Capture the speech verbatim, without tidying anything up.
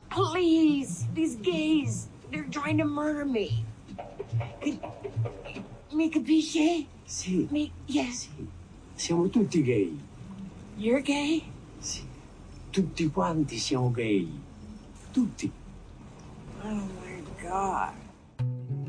Please, these gays, they're trying to murder me. Mi capisce? Sì. Mi, yes. Sì. Siamo tutti gay. You're gay? Sì. Tutti quanti siamo gay. Tutti. Oh my God.